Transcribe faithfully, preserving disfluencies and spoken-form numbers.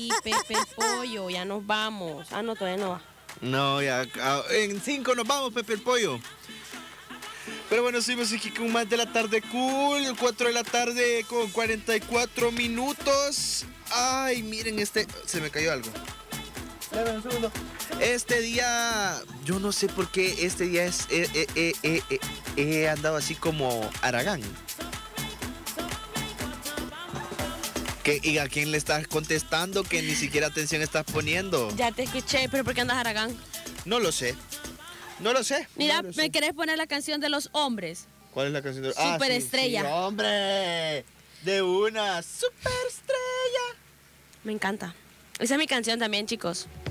ahí, Pepe el Pollo, ya nos vamos. Ah, no, todavía no va. No, ya, en cinco nos vamos, Pepe el Pollo. Pero bueno, seguimos aquí con más de la tarde cool, cuatro de la tarde con cuarenta y cuatro minutos. Ay, miren este, se me cayó algo. Dame un segundo. Este día, yo no sé por qué este día es, eh, eh, eh, eh, eh, he andado así como Aragán. ¿Qué, ¿Y a quién le estás contestando que ni siquiera atención estás poniendo? Ya te escuché, pero ¿por qué andas Aragán? No lo sé. No lo sé. Mira, no lo ¿me sé. querés poner la canción de los hombres? ¿Cuál es la canción de Superestrella. Ah, sí, sí, hombre. De una superestrella. Me encanta. Esa es mi canción también, chicos.